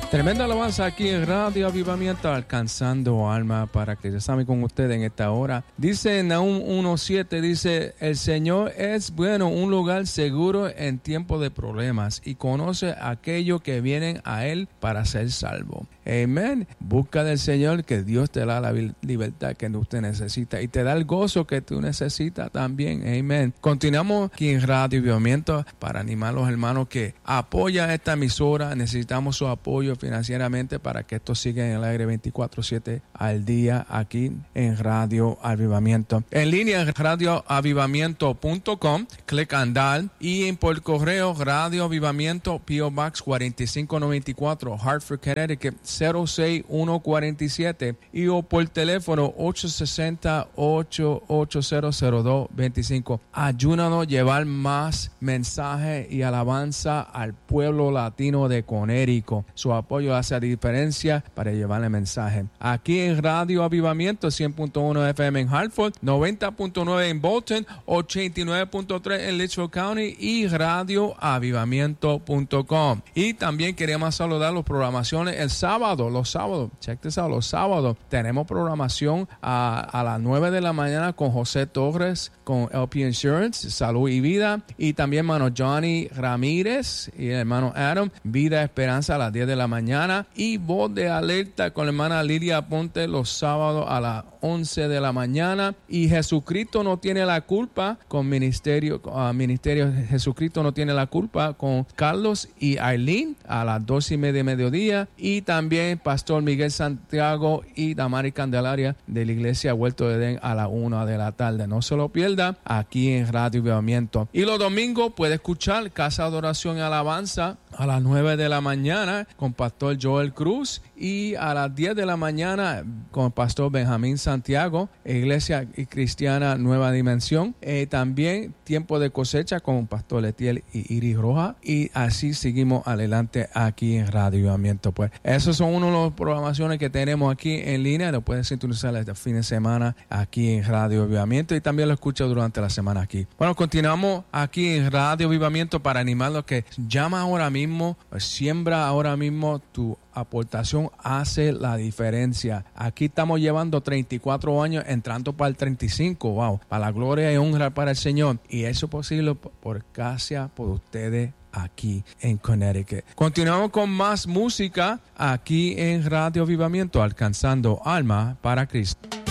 Tremenda alabanza aquí en Radio Avivamiento, alcanzando alma para que estamos con ustedes en esta hora. Dice Nahum 1:7, dice, el Señor es bueno, un lugar seguro en tiempo de problemas y conoce a aquellos que vienen a Él para ser salvos. Amén. Busca del Señor que Dios te da la libertad que usted necesita y te da el gozo que tú necesitas también. Amén. Continuamos aquí en Radio Avivamiento para animar a los hermanos que apoyan esta emisora. Necesitamos su apoyo financieramente para que esto siga en el aire 24/7 al día aquí en Radio Avivamiento. En línea en radioavivamiento.com, clic andar y por correo Radio Avivamiento, P.O. Box 4594, Hartford, Connecticut 06147 y o por teléfono 860-880-0225. Ayúdanos a llevar más mensaje y alabanza al pueblo latino de Connecticut. Su apoyo hace la diferencia para llevarle mensaje. Aquí en Radio Avivamiento, 100.1 FM en Hartford, 90.9 en Bolton, 89.3 en Litchfield County y radioavivamiento.com. Y también queremos saludar las programaciones los sábados, check this out, los sábados tenemos programación a las 9 de la mañana con José Torres, con LP Insurance, Salud y Vida, y también hermano Johnny Ramírez y el hermano Adam, Vida Esperanza a las 10 de la mañana, y Voz de Alerta con la hermana Lidia Ponte los sábados a las 11 de la mañana, y Jesucristo no tiene la culpa con Ministerio Jesucristo no tiene la culpa con Carlos y Aileen a las 2:30 de mediodía, y también Pastor Miguel Santiago y Damari Candelaria de la Iglesia Huerto de Edén a las 1 de la tarde. No se lo pierda aquí en Radio Avivamiento. Y los domingos puede escuchar Casa de Oración y Alabanza a las 9 de la mañana con Pastor Joel Cruz, y a las 10 de la mañana con Pastor Benjamín Santiago, Iglesia Cristiana Nueva Dimensión. También Tiempo de Cosecha con Pastor Letiel y Iris Roja, y así seguimos adelante aquí en Radio Avivamiento. Pues esos son uno de las programaciones que tenemos aquí en línea. Lo puedes sintonizar este fin de semana aquí en Radio Avivamiento y también lo escuchas durante la semana aquí. Bueno, continuamos aquí en Radio Avivamiento para animarlos que llama ahora mismo, siembra ahora mismo. Tu aportación hace la diferencia. Aquí estamos llevando 34 años, entrando para el 35. Wow, para la gloria y honra para el Señor. Y eso es posible por gracia por ustedes aquí en Connecticut. Continuamos con más música aquí en Radio Avivamiento, alcanzando alma para Cristo.